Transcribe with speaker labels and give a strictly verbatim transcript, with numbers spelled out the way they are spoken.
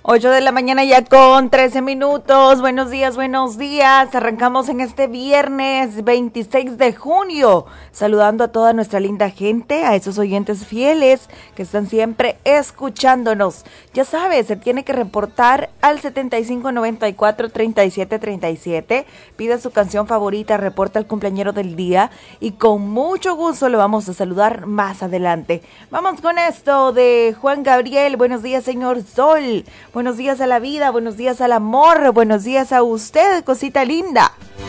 Speaker 1: ocho de la mañana ya con trece minutos. Buenos días, buenos días. Arrancamos en este viernes veintiséis de junio, saludando a toda nuestra linda gente, a esos oyentes fieles que están siempre escuchándonos. Ya sabes, se tiene que reportar al setenta y cinco noventa y cuatro treinta y siete treinta y siete. Pide su canción favorita, reporta al cumpleañero del día y con mucho gusto lo vamos a saludar más adelante. Vamos con esto de Juan Gabriel. Buenos días, señor Sol. Buenos días a la vida, buenos días al amor, buenos días a usted, cosita linda.